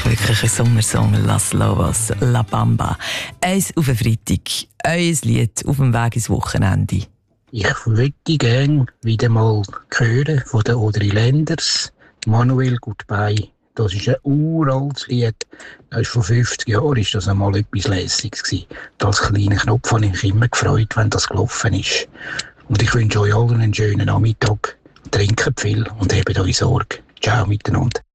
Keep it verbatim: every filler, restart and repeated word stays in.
wirklich ein Sommersong. Las Lobos, La Bamba. Eins auf den Freitag, euer Lied auf dem Weg ins Wochenende. Ich würde gerne wieder mal hören von den Audrey Lenders, Manuel Goodbye. Das ist ein uraltes Lied. Das ist vor fünfzig Jahren ist das einmal etwas Lässiges gewesen. Als kleiner Knopf habe ich mich immer gefreut, wenn das gelaufen ist. Und ich wünsche euch allen einen schönen Nachmittag. Trinkt viel und hebt euch Sorge. Ciao miteinander.